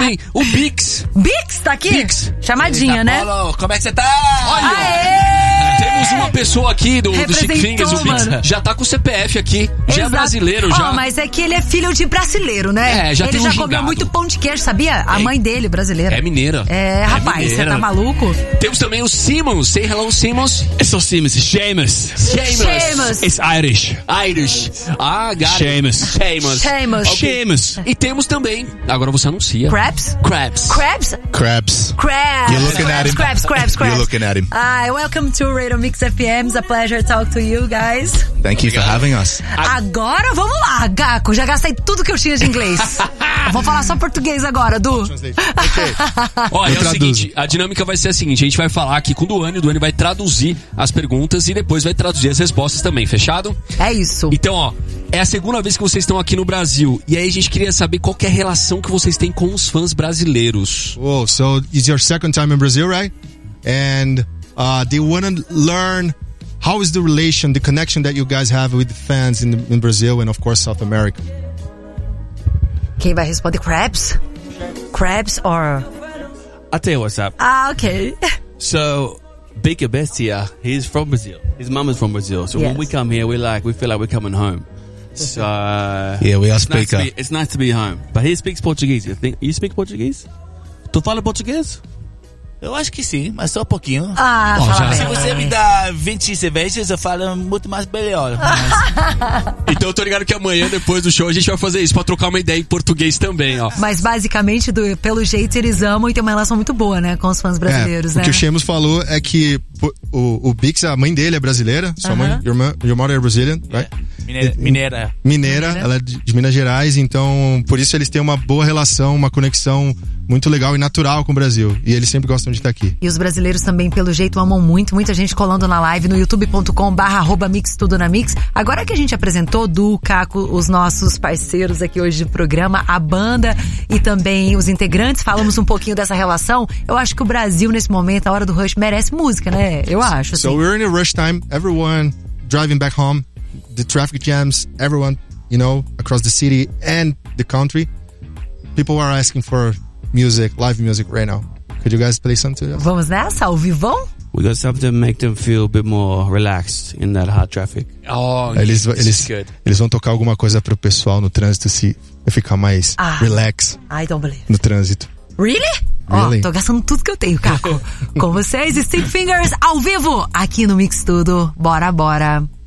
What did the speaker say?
também o Bix. Bix tá aqui? Bix. Chamadinha, Eita, né? Paulo, como é que você tá? Olha, temos uma pessoa aqui do Chick Fingers, o Bix. mano. Já tá com o CPF aqui. Já é brasileiro, já. Mas é que ele é filho de brasileiro, né? Já ele tem um já gingado. comeu muito pão de queijo, sabia? A mãe dele, brasileira. É mineira. Rapaz, você tá maluco? Temos também o Simmons. Say hello, Simmons. It's not Simmons, it's Seamus. Seamus. It's Irish. Irish. Got it. Seamus. Seamus. Seamus. E temos também, agora você anuncia. Crabs? Crabs. Crabs? Crabs. Crabs. You're looking at him. Crabs. You're looking at him. Welcome to Radio Mix FM. It's a pleasure to talk to you guys. Thank you for having us. Agora vamos lá, Gaco. Já gastei tudo que eu tinha de inglês. Vou falar só português agora, Du. Olha, é o seguinte, a dinâmica vai ser a seguinte, a gente vai falar aqui com o Duane vai traduzir as perguntas e depois vai traduzir as respostas também, fechado? É isso. Então, ó, é a segunda vez que vocês estão aqui no Brasil e aí a gente queria saber qual que é a relação que vocês têm com os fãs brasileiros. Oh, so it's your second time in Brazil, right? And they want to learn how is the relation, the connection that you guys have with the fans in Brazil and of course South America. Quem vai responder? Crabs? Crabs or... I'll tell you what's up. Okay. So, Big Bestia, he's from Brazil. His mum is from Brazil. So when we come here, we feel like we're coming home. So, yeah, we are it's nice to be home. But he speaks Portuguese. You speak Portuguese? Tu fala português? Eu acho que sim, mas só um pouquinho. Se você me dá 20 cervejas, eu falo muito mais melhor. Então eu tô ligado que amanhã, depois do show, a gente vai fazer isso pra trocar uma ideia em português também, ó. Mas basicamente, pelo jeito, eles amam e tem uma relação muito boa, né? Com os fãs brasileiros, né? O que o Seamus falou é que o Bix, a mãe dele é brasileira. Sua mãe, your mother is Brazilian, right? Mineira, ela é de Minas Gerais, então por isso eles têm uma boa relação, uma conexão muito legal e natural com o Brasil. E eles sempre gostam de estar aqui. E os brasileiros também, pelo jeito, amam muito. Muita gente colando na live no youtube.com/mix tudo na mix. Agora que a gente apresentou do Caco, os nossos parceiros aqui hoje do programa, a banda e também os integrantes, falamos um pouquinho dessa relação. Eu acho que o Brasil, nesse momento, a hora do rush, merece música, né? Eu acho. So we're in a rush time. Everyone driving back home. The traffic jams, everyone, across the city and the country. People are asking for music, live music right now. Could you guys play something to us? Vamos nessa, ao vivão? We got something to make them feel a bit more relaxed in that hard traffic. Eles vão tocar alguma coisa pro pessoal no trânsito ficar mais relax I don't believe. no trânsito. Really? Tô gastando tudo que eu tenho, Caco. Com vocês, Stick Fingers ao vivo, aqui no Mix Tudo. Bora.